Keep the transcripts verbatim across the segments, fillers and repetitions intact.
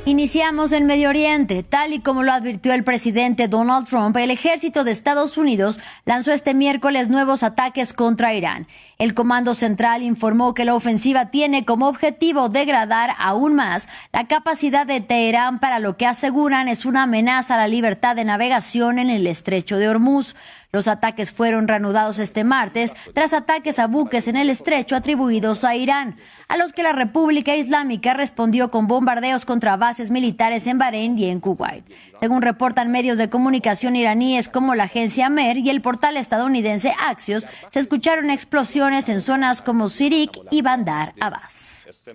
Iniciamos en Medio Oriente. Tal y como lo advirtió el presidente Donald Trump, el ejército de Estados Unidos lanzó este miércoles nuevos ataques contra Irán. El Comando Central informó que la ofensiva tiene como objetivo degradar aún más la capacidad de Teherán para lo que aseguran es una amenaza a la libertad de navegación en el estrecho de Hormuz. Los ataques fueron reanudados este martes tras ataques a buques en el estrecho atribuidos a Irán, a los que la República Islámica respondió con bombardeos contra bases militares en Bahrein y en Kuwait. Según reportan medios de comunicación iraníes como la agencia Mer y el portal estadounidense Axios, se escucharon explosiones en zonas como Sirik y Bandar Abbas.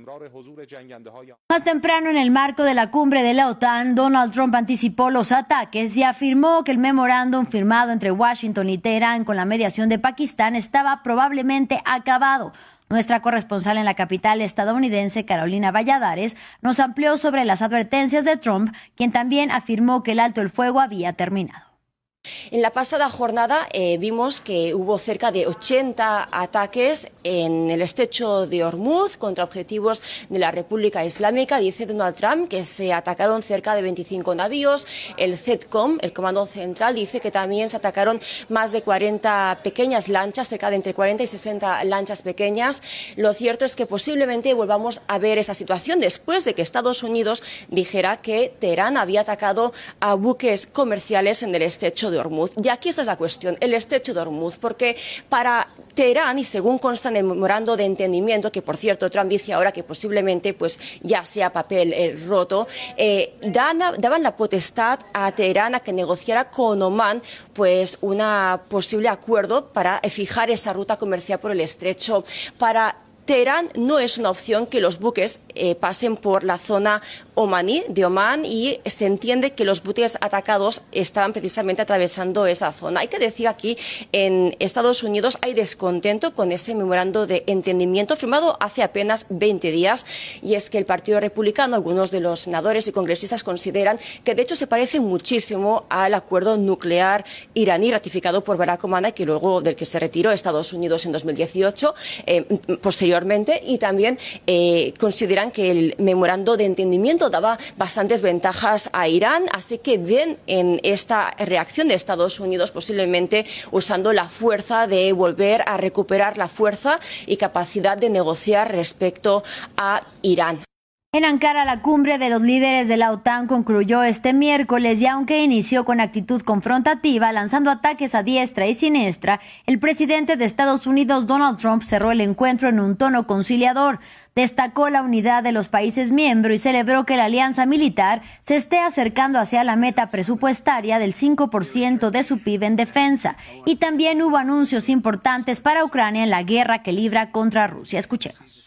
Más temprano, en el marco de la cumbre de la OTAN, Donald Trump anticipó los ataques y afirmó que el memorándum firmado entre Washington y Teherán con la mediación de Pakistán estaba probablemente acabado. Nuestra corresponsal en la capital estadounidense, Carolina Valladares, nos amplió sobre las advertencias de Trump, quien también afirmó que el alto el fuego había terminado. En la pasada jornada eh, vimos que hubo cerca de ochenta ataques en el estrecho de Hormuz contra objetivos de la República Islámica. Dice Donald Trump que se atacaron cerca de veinticinco navíos. El CENTCOM, el Comando Central, dice que también se atacaron más de cuarenta pequeñas lanchas, cerca de entre cuarenta y sesenta lanchas pequeñas. Lo cierto es que posiblemente volvamos a ver esa situación después de que Estados Unidos dijera que Teherán había atacado a buques comerciales en el estrecho de Hormuz. Y aquí esta es la cuestión, el estrecho de Hormuz, porque para Teherán, y según consta en el memorando de entendimiento, que por cierto Trump dice ahora que posiblemente pues ya sea papel eh, roto, eh, dan, daban la potestad a Teherán a que negociara con Omán pues un posible acuerdo para fijar esa ruta comercial por el estrecho. Para Teherán no es una opción que los buques eh, pasen por la zona omaní de Omán, y se entiende que los buques atacados estaban precisamente atravesando esa zona. Hay que decir aquí, en Estados Unidos hay descontento con ese memorando de entendimiento firmado hace apenas veinte días, y es que el Partido Republicano, algunos de los senadores y congresistas consideran que de hecho se parece muchísimo al acuerdo nuclear iraní ratificado por Barack Obama, que luego del que se retiró Estados Unidos en dos mil dieciocho, eh, posteriormente. Y también eh, consideran que el memorando de entendimiento daba bastantes ventajas a Irán, así que ven en esta reacción de Estados Unidos posiblemente usando la fuerza de volver a recuperar la fuerza y capacidad de negociar respecto a Irán. En Ankara, la cumbre de los líderes de la OTAN concluyó este miércoles y aunque inició con actitud confrontativa, lanzando ataques a diestra y siniestra, el presidente de Estados Unidos, Donald Trump, cerró el encuentro en un tono conciliador. Destacó la unidad de los países miembros y celebró que la alianza militar se esté acercando hacia la meta presupuestaria del cinco por ciento de su P I B en defensa. Y también hubo anuncios importantes para Ucrania en la guerra que libra contra Rusia. Escuchemos.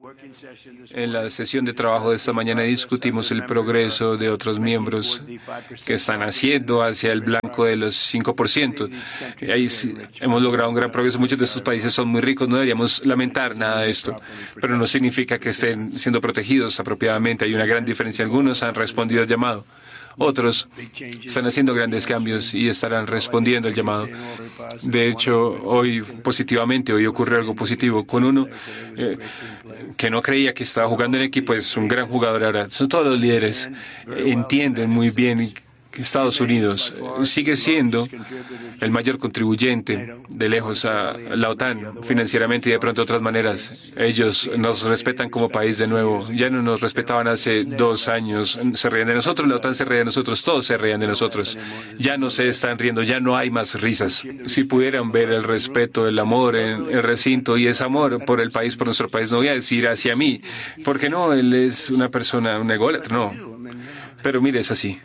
En la sesión de trabajo de esta mañana discutimos el progreso de otros miembros que están haciendo hacia el blanco de los cinco por ciento. Y ahí sí, hemos logrado un gran progreso. Muchos de estos países son muy ricos, no deberíamos lamentar nada de esto, pero no significa que estén siendo protegidos apropiadamente. Hay una gran diferencia. Algunos han respondido al llamado. Otros están haciendo grandes cambios y estarán respondiendo al llamado. De hecho, hoy positivamente, hoy ocurrió algo positivo con uno eh, que no creía que estaba jugando en equipo, es un gran jugador ahora. Son todos los líderes, entienden muy bien que Estados Unidos sigue siendo el mayor contribuyente de lejos a la OTAN financieramente y de pronto de otras maneras. Ellos nos respetan como país de nuevo. Ya no nos respetaban hace dos años. Se reían de nosotros, la OTAN se reía de nosotros, todos se reían de nosotros. Ya no se están riendo, ya no hay más risas. Si pudieran ver el respeto, el amor en el recinto y ese amor por el país, por nuestro país, no voy a decir hacia mí, porque no, él es una persona, un ególatra, no. Pero mire, es así.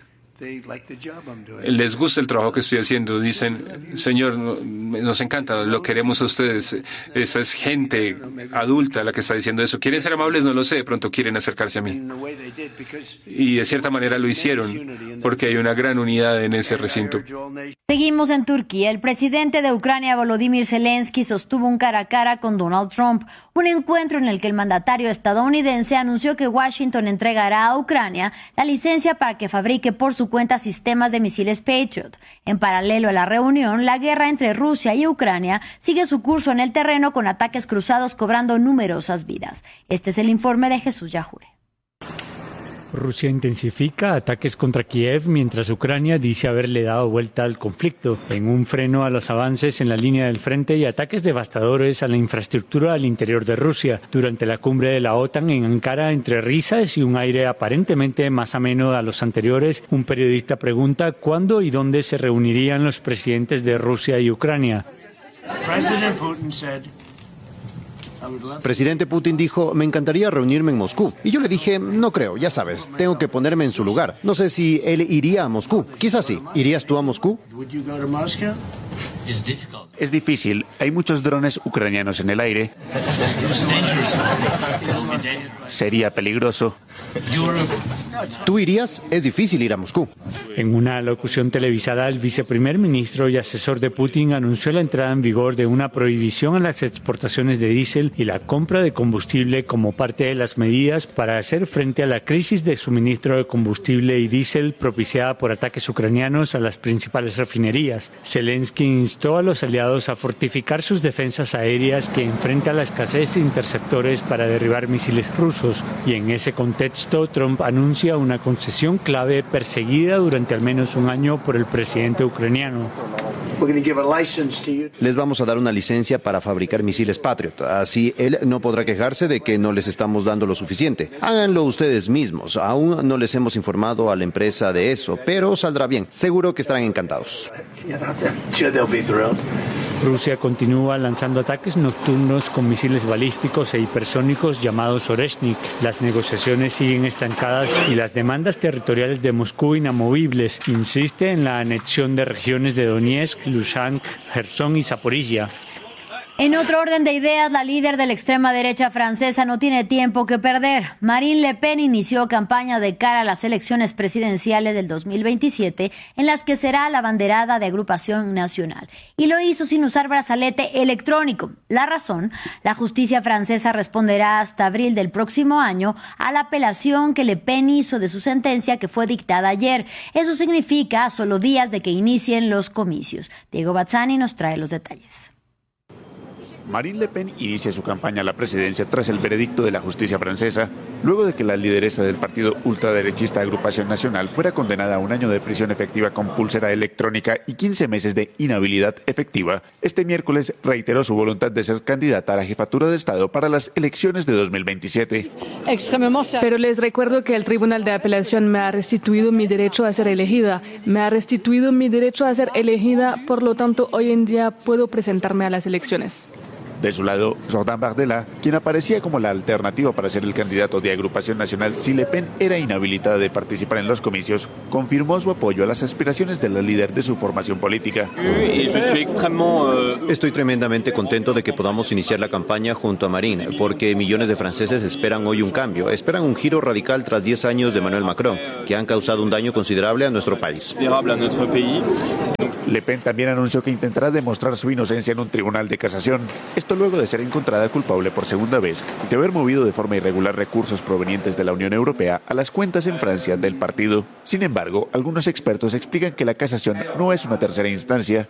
Les gusta el trabajo que estoy haciendo. Dicen, Señor, nos encanta, lo queremos a ustedes. Esa es gente adulta la que está diciendo eso. ¿Quieren ser amables? No lo sé. De pronto quieren acercarse a mí. Y de cierta manera lo hicieron, porque hay una gran unidad en ese recinto. Seguimos en Turquía. El presidente de Ucrania, Volodymyr Zelensky, sostuvo un cara a cara con Donald Trump. Un encuentro en el que el mandatario estadounidense anunció que Washington entregará a Ucrania la licencia para que fabrique por su cuenta sistemas de misiles Patriot. En paralelo a la reunión, la guerra entre Rusia y Ucrania sigue su curso en el terreno con ataques cruzados cobrando numerosas vidas. Este es el informe de Jesús Yajure. Rusia intensifica ataques contra Kiev mientras Ucrania dice haberle dado vuelta al conflicto, en un freno a los avances en la línea del frente y ataques devastadores a la infraestructura al interior de Rusia. Durante la cumbre de la OTAN en Ankara, entre risas y un aire aparentemente más ameno a los anteriores, un periodista pregunta cuándo y dónde se reunirían los presidentes de Rusia y Ucrania. Presidente Putin dijo, me encantaría reunirme en Moscú. Y yo le dije, no creo, ya sabes, tengo que ponerme en su lugar. No sé si él iría a Moscú. Quizás sí. ¿Irías tú a Moscú? Es difícil. Hay muchos drones ucranianos en el aire. Sería peligroso. ¿Tú irías? Es difícil ir a Moscú. En una locución televisada, el viceprimer ministro y asesor de Putin anunció la entrada en vigor de una prohibición a las exportaciones de diésel y la compra de combustible como parte de las medidas para hacer frente a la crisis de suministro de combustible y diésel propiciada por ataques ucranianos a las principales refinerías. Zelensky instó a los aliados a fortificar sus defensas aéreas que enfrentan la escasez de interceptores para derribar misiles rusos, y en ese contexto Trump anuncia una concesión clave perseguida durante al menos un año por el presidente ucraniano. Les vamos a dar una licencia para fabricar misiles Patriot. Así él no podrá quejarse de que no les estamos dando lo suficiente. Háganlo ustedes mismos. Aún no les hemos informado a la empresa de eso, pero saldrá bien. Seguro que estarán encantados. Rusia continúa lanzando ataques nocturnos con misiles balísticos e hipersónicos llamados Oreshnik. Las negociaciones siguen estancadas y las demandas territoriales de Moscú inamovibles. Insiste en la anexión de regiones de Donetsk, Luhansk, Gerson y Zaporizhia. En otro orden de ideas, la líder de la extrema derecha francesa no tiene tiempo que perder. Marine Le Pen inició campaña de cara a las elecciones presidenciales del dos mil veintisiete, en las que será la abanderada de Agrupación Nacional. Y lo hizo sin usar brazalete electrónico. La razón, la justicia francesa responderá hasta abril del próximo año a la apelación que Le Pen hizo de su sentencia que fue dictada ayer. Eso significa solo días de que inicien los comicios. Diego Bazzani nos trae los detalles. Marine Le Pen inicia su campaña a la presidencia tras el veredicto de la justicia francesa, luego de que la lideresa del partido ultraderechista Agrupación Nacional fuera condenada a un año de prisión efectiva con pulsera electrónica y quince meses de inhabilidad efectiva. Este miércoles reiteró su voluntad de ser candidata a la jefatura de Estado para las elecciones de dos mil veintisiete. Pero les recuerdo que el Tribunal de Apelación me ha restituido mi derecho a ser elegida. Me ha restituido mi derecho a ser elegida, por lo tanto, hoy en día puedo presentarme a las elecciones. De su lado, Jordan Bardella, quien aparecía como la alternativa para ser el candidato de Agrupación Nacional si Le Pen era inhabilitada de participar en los comicios, confirmó su apoyo a las aspiraciones de la líder de su formación política. Estoy tremendamente contento de que podamos iniciar la campaña junto a Marine, porque millones de franceses esperan hoy un cambio, esperan un giro radical tras diez años de Emmanuel Macron, que han causado un daño considerable a nuestro país. Le Pen también anunció que intentará demostrar su inocencia en un tribunal de casación. Esto luego de ser encontrada culpable por segunda vez de haber movido de forma irregular recursos provenientes de la Unión Europea a las cuentas en Francia del partido. Sin embargo, algunos expertos explican que la casación no es una tercera instancia.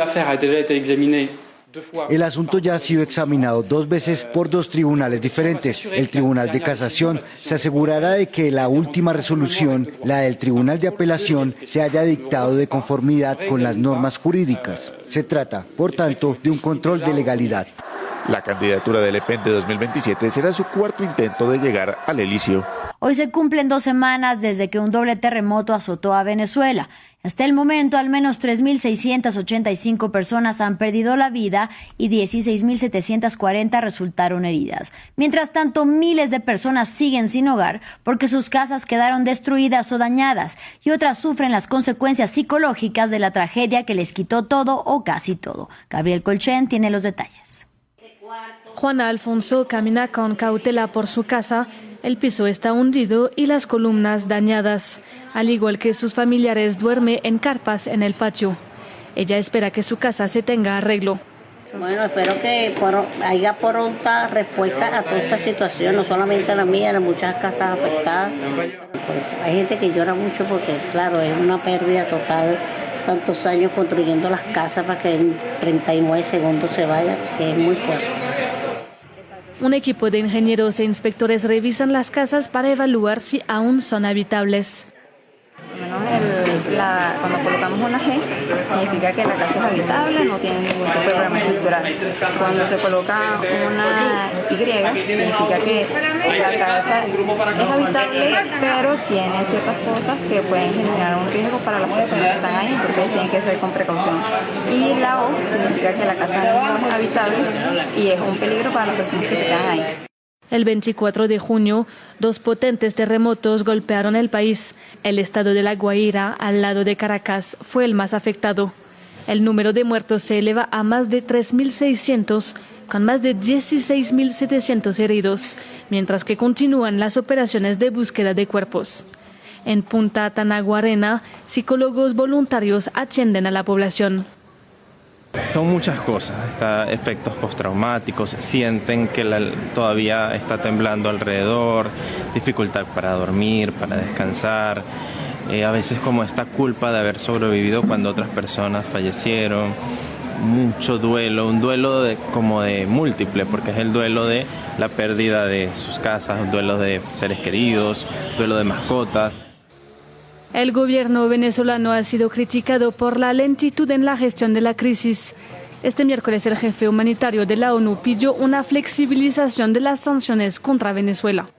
El asunto ya ha sido examinado dos veces por dos tribunales diferentes. El Tribunal de Casación se asegurará de que la última resolución, la del Tribunal de Apelación, se haya dictado de conformidad con las normas jurídicas. Se trata, por tanto, de un control de legalidad. La candidatura de Le Pen de dos mil veintisiete será su cuarto intento de llegar al Elíseo. Hoy se cumplen dos semanas desde que un doble terremoto azotó a Venezuela. Hasta el momento, al menos tres mil seiscientas ochenta y cinco personas han perdido la vida y dieciséis mil setecientas cuarenta resultaron heridas. Mientras tanto, miles de personas siguen sin hogar porque sus casas quedaron destruidas o dañadas y otras sufren las consecuencias psicológicas de la tragedia que les quitó todo o casi todo. Gabriel Colchen tiene los detalles. Juana Alfonso camina con cautela por su casa. El piso está hundido y las columnas dañadas. Al igual que sus familiares, duerme en carpas en el patio. Ella espera que su casa se tenga arreglo. Bueno, espero que por, haya pronta respuesta a toda esta situación, no solamente a la mía, a muchas casas afectadas. Pues hay gente que llora mucho porque, claro, es una pérdida total. Tantos años construyendo las casas para que en treinta y nueve segundos se vaya, que es muy fuerte. Un equipo de ingenieros e inspectores revisan las casas para evaluar si aún son habitables. Menos el, la, cuando colocamos una G, significa que la casa es habitable, no tiene ningún tipo de problema estructural. Cuando se coloca una Y, significa que la casa es habitable, pero tiene ciertas cosas que pueden generar un riesgo para las personas que están ahí, entonces tiene que ser con precaución. Y la O significa que la casa no es habitable y es un peligro para las personas que se quedan ahí. El veinticuatro de junio, dos potentes terremotos golpearon el país. El estado de La Guaira, al lado de Caracas, fue el más afectado. El número de muertos se eleva a más de tres mil seiscientos, con más de dieciséis mil setecientos heridos, mientras que continúan las operaciones de búsqueda de cuerpos. En Punta Tanaguarena, psicólogos voluntarios atienden a la población. Son muchas cosas, está efectos postraumáticos, sienten que la, todavía está temblando alrededor, dificultad para dormir, para descansar, eh, a veces como esta culpa de haber sobrevivido cuando otras personas fallecieron, mucho duelo, un duelo de, como de múltiple, porque es el duelo de la pérdida de sus casas, un duelo de seres queridos, duelo de mascotas. El gobierno venezolano ha sido criticado por la lentitud en la gestión de la crisis. Este miércoles el jefe humanitario de la ONU pidió una flexibilización de las sanciones contra Venezuela.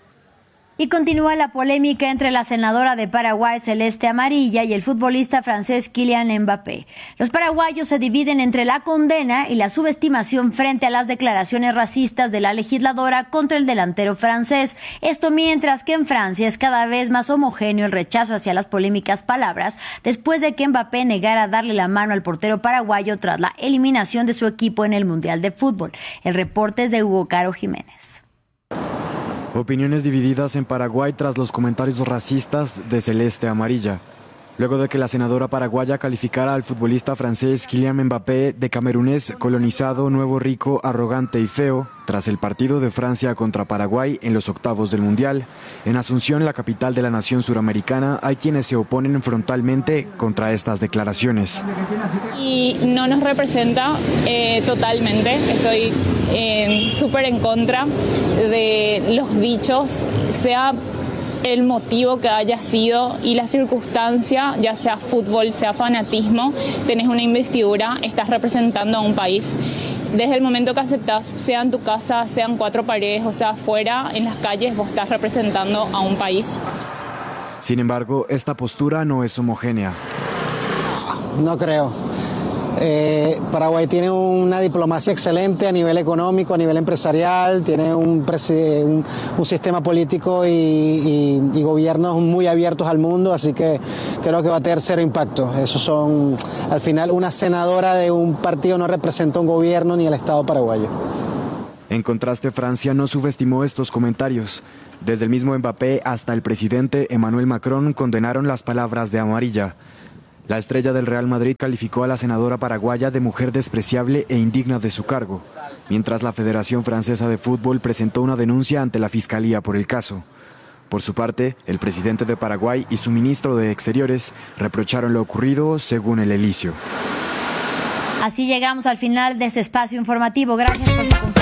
Y continúa la polémica entre la senadora de Paraguay, Celeste Amarilla, y el futbolista francés Kylian Mbappé. Los paraguayos se dividen entre la condena y la subestimación frente a las declaraciones racistas de la legisladora contra el delantero francés. Esto mientras que en Francia es cada vez más homogéneo el rechazo hacia las polémicas palabras después de que Mbappé negara darle la mano al portero paraguayo tras la eliminación de su equipo en el Mundial de Fútbol. El reporte es de Hugo Caro Jiménez. Opiniones divididas en Paraguay tras los comentarios racistas de Celeste Amarilla. Luego de que la senadora paraguaya calificara al futbolista francés Kylian Mbappé de camerunés, colonizado, nuevo, rico, arrogante y feo, tras el partido de Francia contra Paraguay en los octavos del Mundial. En Asunción, la capital de la nación suramericana, hay quienes se oponen frontalmente contra estas declaraciones. Y no nos representa eh, totalmente, estoy eh, súper en contra de los dichos, sea el motivo que haya sido y la circunstancia, ya sea fútbol, sea fanatismo, tenés una investidura, estás representando a un país. Desde el momento que aceptás, sea en tu casa, sean cuatro paredes, o sea afuera, en las calles, vos estás representando a un país. Sin embargo, esta postura no es homogénea. No creo. Eh, Paraguay tiene una diplomacia excelente a nivel económico, a nivel empresarial, tiene un, un, un sistema político y, y, y gobiernos muy abiertos al mundo, así que creo que va a tener cero impacto. Esos son, al final, una senadora de un partido no representa un gobierno ni el Estado paraguayo. En contraste, Francia no subestimó estos comentarios. Desde el mismo Mbappé hasta el presidente Emmanuel Macron condenaron las palabras de Amarilla. La estrella del Real Madrid calificó a la senadora paraguaya de mujer despreciable e indigna de su cargo, mientras la Federación Francesa de Fútbol presentó una denuncia ante la Fiscalía por el caso. Por su parte, el presidente de Paraguay y su ministro de Exteriores reprocharon lo ocurrido según el Elicio. Así llegamos al final de este espacio informativo. Gracias por su compañía.